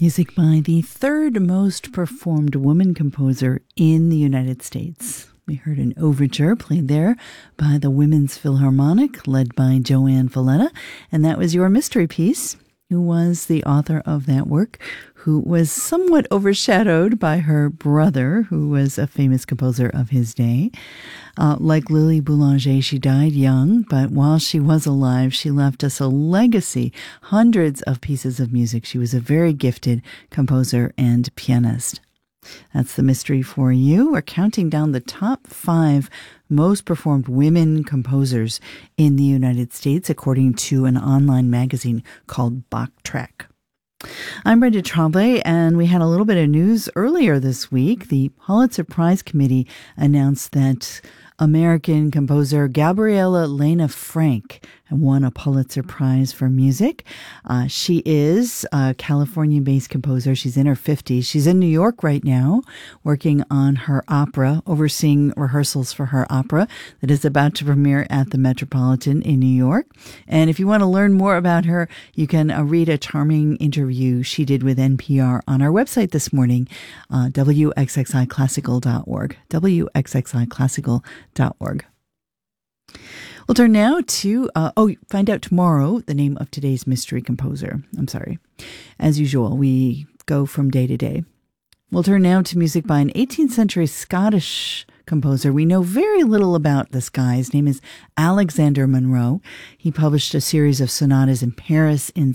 Music by the third most performed woman composer in the United States. We heard an overture played there by the Women's Philharmonic, led by Joanne Valletta, and that was your mystery piece. Who was the author of that work, who was somewhat overshadowed by her brother, who was a famous composer of his day. Like Lily Boulanger, she died young, but while she was alive, she left us a legacy, hundreds of pieces of music. She was a very gifted composer and pianist. That's the mystery for you. We're counting down the top 5 most performed women composers in the United States, according to an online magazine called Bachtrack. I'm Brenda Tremblay, and we had a little bit of news earlier this week. The Pulitzer Prize Committee announced that American composer Gabriela Lena Frank won a Pulitzer Prize for music. She is a California-based composer. She's in her 50s. She's in New York right now, working on her opera, overseeing rehearsals for her opera that is about to premiere at the Metropolitan in New York. And if you want to learn more about her, you can read a charming interview she did with NPR on our website this morning, wxxiclassical.org, wxxiclassical.org. We'll turn now to, find out tomorrow the name of today's mystery composer. I'm sorry. As usual, we go from day to day. We'll turn now to music by an 18th century Scottish composer. We know very little about this guy. His name is Alexander Monroe. He published a series of sonatas in Paris in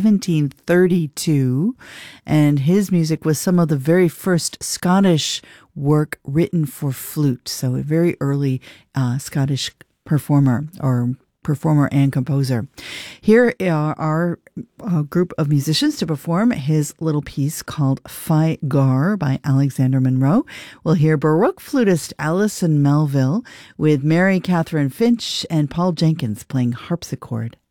1732, and his music was some of the very first Scottish work written for flute. So a very early Scottish performer and composer. Here are a group of musicians to perform his little piece called Fi Gar by Alexander Monroe. We'll hear Baroque flutist Alison Melville with Mary Catherine Finch and Paul Jenkins playing harpsichord.